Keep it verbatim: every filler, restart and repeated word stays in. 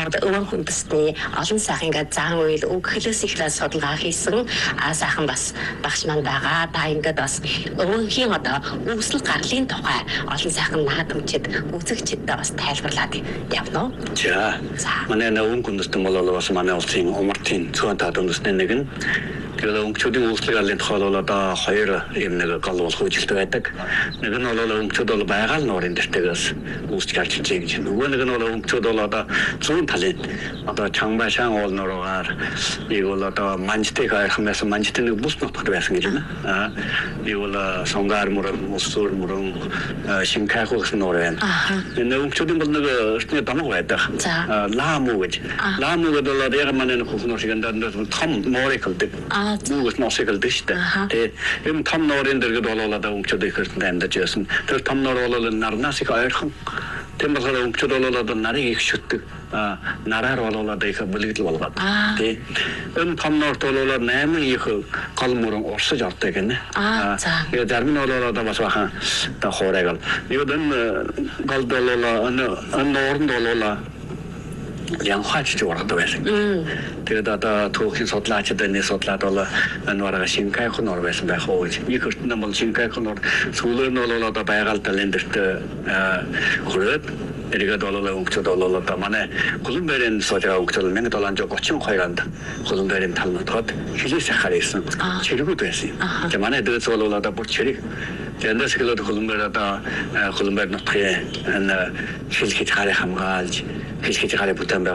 өвөн хүндэсний олон сайхан ингээд зан үйл өгөхлөөс ихлээр судалгаа хийсэн сайхан бас багш маань байгаа. Та ингээд бас өвөнхийн одоо үүсэл гарлын тухай олон сайхан наадамчид үзэгчдэд бас тайлбарлаад явна уу? За. Манай өвөн хүндэстэн бол бас манай улсын умартын цөөн таад үндэсний нэг нь. Тэгээд өнгөчүүдийн үйлчлэг арлын тухай бол одоо хоёр юм нэг гол болох үжилт байдаг. Нэг нь бол өнгөчүүд бол байгаль нуурын дэвтэгээс үүсч гарч ичээ гэж. Нөгөө нэг нь бол өнгөчүүд бол одоо зүүн талын одоо Чанбашаан уул нуруугаар нэг бол одоо Манжтыг хайрхан байсан Манжтын нэг бүс нутгад байсан гэж байна. Аа нэг бол Сонгар мөрөн, Мусуур мөрөн, Шинкайху гэсэн нуур байна. Энэ өнгөчүүдийн бол нэг эртний домог байдаг. Ламу гэж. Ламу гэдэг бол яг манай нэг хүүхэн шиг энэ том нуурыг хэлдэг. Нүгээс носыг хэлдэг шүү дээ. Тэгээд энэ том нуурын дэргэд болоод өнгөчүүд их хэртэнд амьдарч байсан. Тэр том нуур бол нарнаас их ойрхон. Тийм болохоор өнгөчүүд бол нарыг их шүтдэг. Нараар болоод их бүлэгдэл болгоод. Тэгээд энэ том нуурт бол найман их гол мөрөн урсаж ордог гэнэ. Тэгээд зарим нь бол одоо бас бахан одоо хуурайг бол. Юу энэ гол бол энэ нуурнд бол янхаач жургадаг байсан. Тэгээд одоо түүхийн судлаачид энэ судлаад бол энэ бараг Шинкайху нуур байсан байх уу гэж. Нэг хөртөнд бол Шинкайху нуур сүүлээр нь бол одоо байгаль талын дэрт хүрээд эргээд бол өнгөчүүд бол одоо манай Гуланбайрын суулгаа өнгөчүүд мянга долоонжоо гочин хоёр онд Гуланбайрын тал нутгаад хилээс ахаар ирсэн. Чиргүүд байсан. Тэгээд манай дээрс бол одоо бүр чирэг. Тэндээс хэлээд Гуланбайр одоо Гуланбайр нутгийн энэ хил хийж хараа хамгаалж хил хийж хараа бүтээн